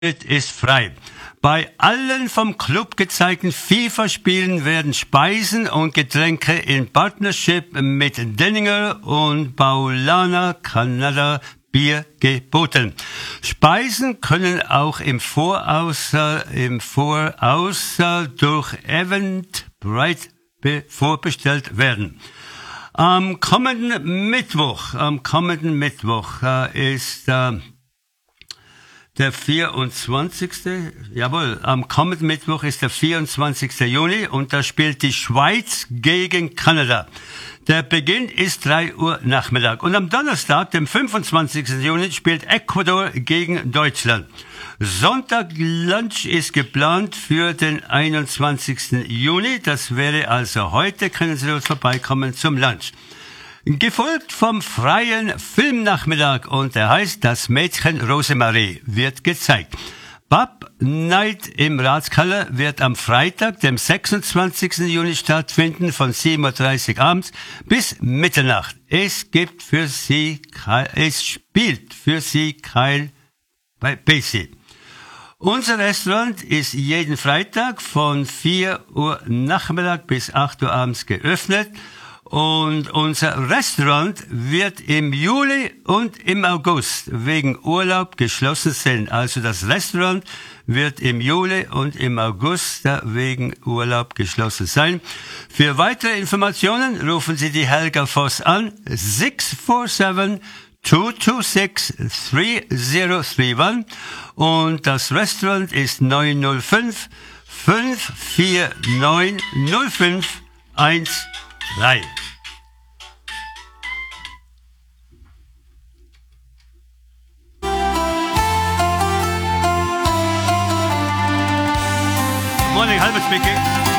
ist frei. Bei allen vom Club gezeigten FIFA-Spielen werden Speisen und Getränke in Partnership mit Denninger und Paulaner Canada Bier geboten. Speisen können auch im Voraus durch Eventbrite vorbestellt werden. Am kommenden Mittwoch ist der 24. Jawohl, am kommenden Mittwoch ist der 24. Juni und da spielt die Schweiz gegen Kanada. Der Beginn ist 3 Uhr Nachmittag. Und am Donnerstag, dem 25. Juni, spielt Ecuador gegen Deutschland. Sonntag-Lunch ist geplant für den 21. Juni. Das wäre also heute, können Sie dort vorbeikommen zum Lunch. Gefolgt vom freien Filmnachmittag und der heißt Das Mädchen Rosemarie wird gezeigt. Pub Night im Ratskeller wird am Freitag, dem 26. Juni stattfinden von 7:30 Uhr abends bis Mitternacht. Es spielt für Sie Kyle Basie. Unser Restaurant ist jeden Freitag von 4 Uhr Nachmittag bis 8 Uhr abends geöffnet. Und unser Restaurant wird im Juli und im August wegen Urlaub geschlossen sein. Also das Restaurant wird im Juli und im August wegen Urlaub geschlossen sein. Für weitere Informationen rufen Sie die Helga Voss an, 647-226-3031. Und das Restaurant ist 905 549 0513. Morning, Albert speaking.